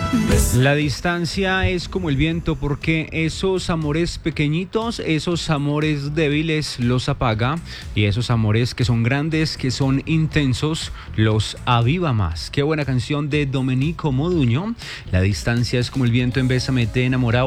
La distancia es como el viento porque esos amores pequeñitos, esos amores débiles los apaga y esos amores que son grandes, que son intensos, los aviva más. Qué buena canción de Domenico Modugno. La distancia es como el viento en Bésame te enamora,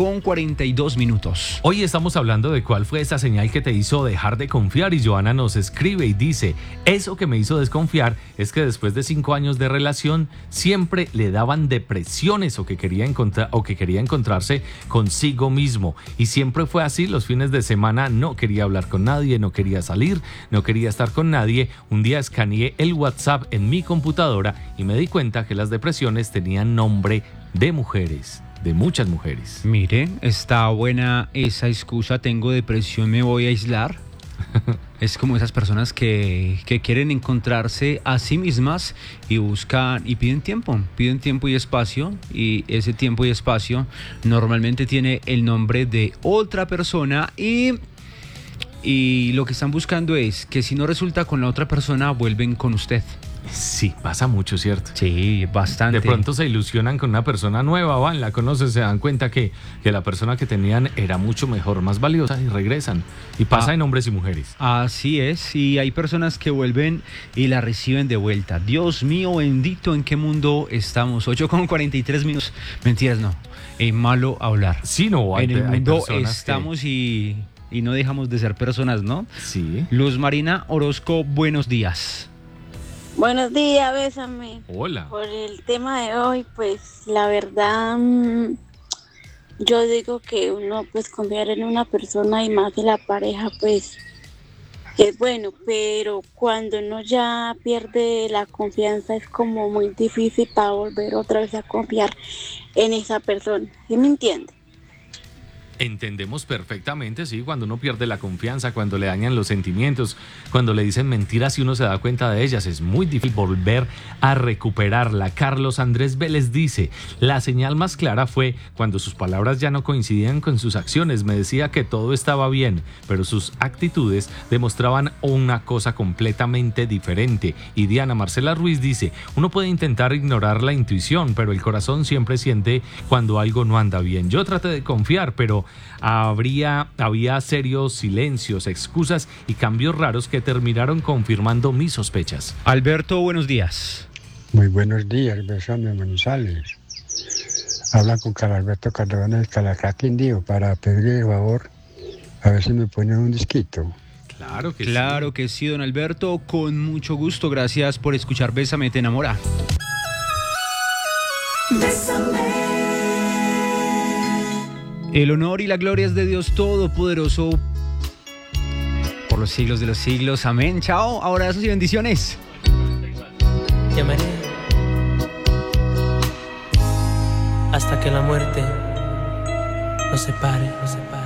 8:42. Hoy estamos hablando de cuál fue esa señal que te hizo dejar de confiar y Joana nos escribe y dice: eso que me hizo desconfiar es que después de 5 años de relación siempre le daban depresiones o que quería encontrarse consigo mismo y siempre fue así. Los fines de semana no quería hablar con nadie, no quería salir, no quería estar con nadie. Un día escaneé el WhatsApp en mi computadora y me di cuenta que las depresiones tenían nombre de mujeres, de muchas mujeres. Mire, está buena esa excusa, tengo depresión, me voy a aislar. Es como esas personas que quieren encontrarse a sí mismas y buscan y piden tiempo y espacio, y ese tiempo y espacio normalmente tiene el nombre de otra persona y lo que están buscando es que si no resulta con la otra persona, vuelven con usted. Sí, pasa mucho, ¿cierto? Sí, bastante. De pronto se ilusionan con una persona nueva, van, la conocen, se dan cuenta que la persona que tenían era mucho mejor, más valiosa y regresan. Y pasa en hombres y mujeres. Así es, y hay personas que vuelven y la reciben de vuelta. Dios mío bendito, ¿en qué mundo estamos? 8:43. Mentiras, no. Malo hablar. Sí, no, en el mundo estamos y no dejamos de ser personas, ¿no? Sí. Luz Marina Orozco, buenos días. Buenos días, Bésame. Hola. Por el tema de hoy, pues la verdad, yo digo que uno pues confiar en una persona y más de la pareja pues es bueno, pero cuando uno ya pierde la confianza es como muy difícil para volver otra vez a confiar en esa persona, ¿sí me entiende? Entendemos perfectamente, sí, cuando uno pierde la confianza, cuando le dañan los sentimientos, cuando le dicen mentiras y uno se da cuenta de ellas, es muy difícil volver a recuperarla. Carlos Andrés Vélez dice: la señal más clara fue cuando sus palabras ya no coincidían con sus acciones. Me decía que todo estaba bien, pero sus actitudes demostraban una cosa completamente diferente. Y Diana Marcela Ruiz dice: uno puede intentar ignorar la intuición, pero el corazón siempre siente cuando algo no anda bien. Yo traté de confiar, pero había serios silencios, excusas y cambios raros que terminaron confirmando mis sospechas. Alberto, buenos días. Muy buenos días, Bésame Manizales. Hablan con Carlos Alberto Cardona de Calacá, Quindío, para pedirle el favor a ver si me ponen un disquito. Claro que sí, don Alberto, con mucho gusto. Gracias por escuchar Bésame te enamora. Bésame. El honor y la gloria es de Dios Todopoderoso por los siglos de los siglos. Amén. Chao. Abrazos y bendiciones. Llamaré hasta que la muerte nos separe.